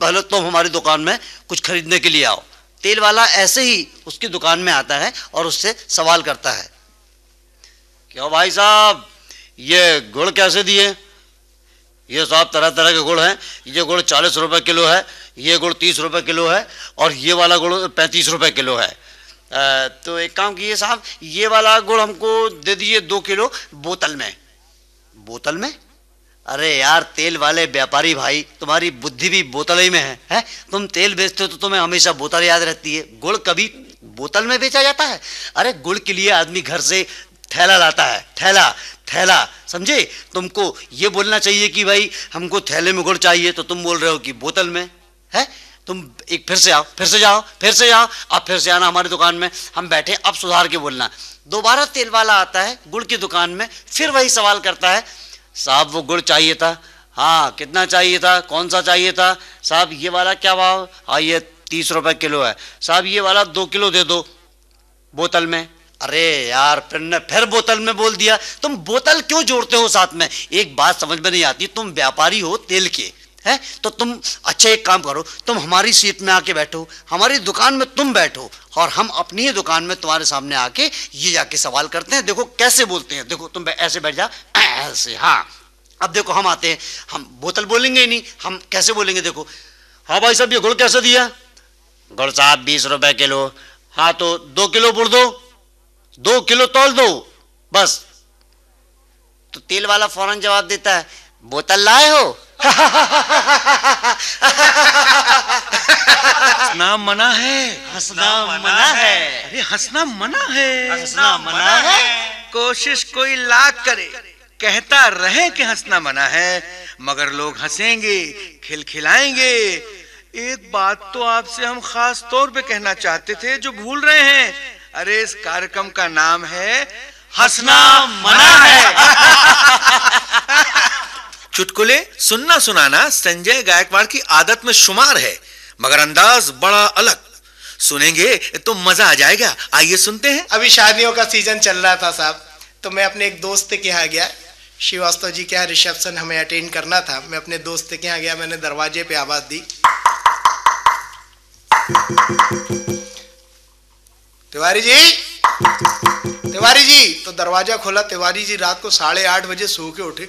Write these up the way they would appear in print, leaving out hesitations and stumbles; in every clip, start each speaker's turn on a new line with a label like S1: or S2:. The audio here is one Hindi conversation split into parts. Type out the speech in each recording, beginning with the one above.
S1: पहले तुम हमारी दुकान में कुछ खरीदने के लिए आओ। तेल वाला ऐसे ही उसकी दुकान में आता है और उससे सवाल करता है, क्यों भाई साहब ये गुड़ कैसे दिए? ये साहब तरह तरह के गुड़ हैं, ये गुड़ 40 रुपए किलो है, ये गुड़ 30 रुपए किलो है, और ये वाला गुड़ 35 रुपए किलो है। तो एक काम कीजिए साहब, ये वाला गुड़ हमको दे दीजिए 2 किलो बोतल में। बोतल में? अरे यार तेल वाले व्यापारी भाई, तुम्हारी बुद्धि भी बोतल ही में है? तुम तेल बेचते हो तो तुम्हें हमेशा बोतल याद रहती है, गुड़ कभी बोतल में बेचा जाता है? अरे गुड़ के लिए आदमी घर से थैला लाता है, थैला थैला, समझे? तुमको ये बोलना चाहिए कि भाई हमको थैले में गुड़ चाहिए, तो तुम बोल रहे हो कि बोतल में है। तुम एक फिर से आओ, फिर से जाओ, फिर से जाओ, अब फिर से आना हमारी दुकान में, हम बैठे, अब सुधार के बोलना। दोबारा तेल वाला आता है गुड़ की दुकान में, फिर वही सवाल करता है, साहब वो गुड़ चाहिए था। हाँ कितना चाहिए था, कौन सा चाहिए था? साहब ये वाला क्या भाव? हाँ ये 30 रुपए किलो है। साहब ये वाला 2 किलो दे दो बोतल में। अरे यार फिर बोतल में बोल दिया। तुम बोतल क्यों जोड़ते हो साथ में? एक बात समझ में नहीं आती, तुम व्यापारी हो तेल के, है तो तुम अच्छा एक काम करो, तुम हमारी सीट में आके बैठो, हमारी दुकान में तुम बैठो, और हम अपनी ही दुकान में तुम्हारे सामने आके ये जाके सवाल करते हैं। देखो कैसे बोलते हैं, देखो तुम ऐसे बैठ जा, ऐसे। हाँ अब देखो हम आते हैं, हम बोतल बोलेंगे ही नहीं, हम कैसे बोलेंगे? देखो, हाँ भाई साहब ये गुड़ कैसे दिया? गुड़ साहब 20 रुपए किलो। हाँ तो 2 किलो गुड़ दो, 2 किलो तौल दो बस। तो तेल वाला फौरन जवाब देता है, बोतल लाए हो?
S2: हंसना मना है,
S1: हंसना मना है।
S2: अरे हंसना मना है,
S1: हंसना मना है।
S2: कोशिश कोई लाख करे, कहता रहे कि हंसना मना है, मगर लोग हंसेंगे, खिलखिलाएंगे। एक बात तो आपसे हम खास तौर पे कहना चाहते थे जो भूल रहे हैं। अरे इस कार्यक्रम का नाम है
S1: हंसना मना है।
S2: चुटकुले सुनना सुनाना संजय गायकवाड़ की आदत में शुमार है, मगर अंदाज बड़ा अलग। सुनेंगे तो मजा आ जाएगा। आइए सुनते हैं।
S3: अभी शादियों का सीजन चल रहा था साहब, तो मैं अपने एक दोस्त के यहाँ गया, श्रीवास्तव जी के यहाँ रिसेप्शन हमें अटेंड करना था। मैं अपने दोस्त के यहाँ गया, मैंने दरवाजे पे आवाज दी, तिवारी जी, तिवारी जी। तो दरवाजा खोला, तिवारी जी रात को 8:30 बजे सो के उठे।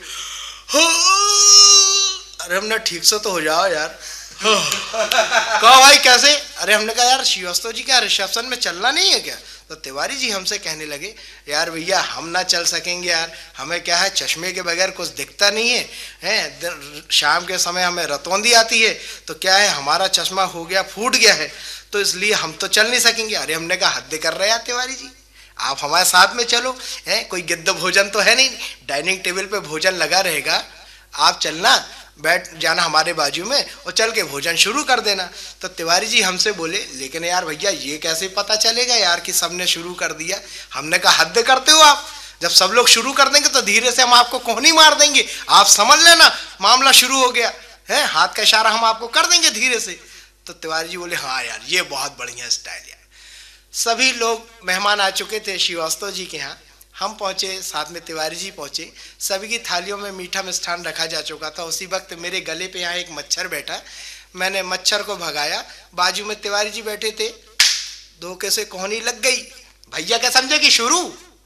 S3: अरे हमने ठीक से तो हो जाओ यार। कहो भाई कैसे? अरे हमने कहा यार श्रीवास्तव जी क्या रिसेप्शन में चलना नहीं है क्या? तो तिवारी जी हमसे कहने लगे, यार भैया हम ना चल सकेंगे यार, हमें क्या है चश्मे के बगैर कुछ दिखता नहीं है, हैं शाम के समय हमें रतौंधी आती है, तो क्या है हमारा चश्मा हो गया, फूट गया है, तो इसलिए हम तो चल नहीं सकेंगे। अरे हमने कहा हद कर रहे हैं तिवारी जी, आप हमारे साथ में चलो, हैं कोई गिद्ध भोजन तो है नहीं, डाइनिंग टेबल पे भोजन लगा रहेगा, आप चलना, बैठ जाना हमारे बाजू में और चल के भोजन शुरू कर देना। तो तिवारी जी हमसे बोले, लेकिन यार भैया ये कैसे पता चलेगा यार कि सबने शुरू कर दिया? हमने कहा हद करते हो आप, जब सब लोग शुरू कर देंगे तो धीरे से हम आपको कोहनी मार देंगे, आप समझ लेना मामला शुरू हो गया है, हाथ का इशारा हम आपको कर देंगे धीरे से। तो तिवारी जी बोले, हाँ यार ये बहुत बढ़िया स्टाइल यार। सभी लोग मेहमान आ चुके थे श्रीवास्तव जी के यहाँ, हम पहुंचे, साथ में तिवारी जी पहुंचे, सभी की थालियों में मीठा मिष्ठान रखा जा चुका था। उसी वक्त मेरे गले पे यहाँ एक मच्छर बैठा, मैंने मच्छर को भगाया, बाजू में तिवारी जी बैठे थे, धोखे से कोहनी लग गई। भैया क्या समझे कि शुरू?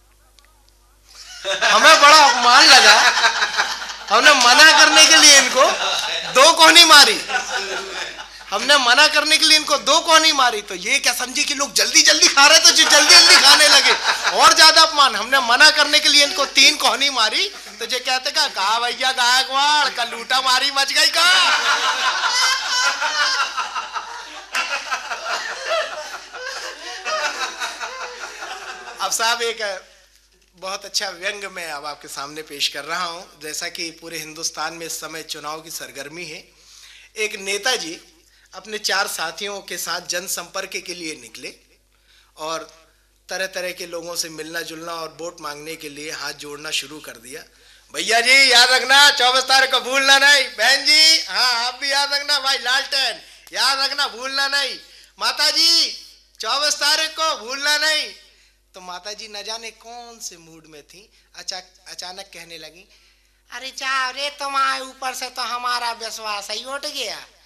S3: हमें बड़ा अपमान लगा, हमने मना करने के लिए इनको 2 कोहनी मारी, हमने मना करने के लिए इनको 2 कोहनी मारी, तो ये क्या समझे कि लोग जल्दी जल्दी खा रहे, तो जो जल्दी जल्दी खाने लगे, और ज्यादा अपमान। हमने मना करने के लिए इनको 3 कोहनी मारी, तो जो कहते कहा भैया गायकवाड़ का लूटा मारी मच गई का। अब साहब एक बहुत अच्छा व्यंग मैं अब आपके सामने पेश कर रहा हूं। जैसा कि पूरे हिंदुस्तान में इस समय चुनाव की सरगर्मी है, एक नेताजी अपने 4 साथियों के साथ जनसंपर्क के लिए निकले और तरह तरह के लोगों से मिलना जुलना और वोट मांगने के लिए हाथ जोड़ना शुरू कर दिया। भैया जी याद रखना 24 तारीख को भूलना नहीं, बहन जी हाँ आप भी याद रखना, भाई लालटेन याद रखना भूलना नहीं, माता जी 24 तारीख को भूलना नहीं। तो माता जी न जाने कौन से मूड में थी, अचानक कहने लगी, अरे जाओ रे तुम्हारे ऊपर से तो हमारा विश्वास ही उठ गया।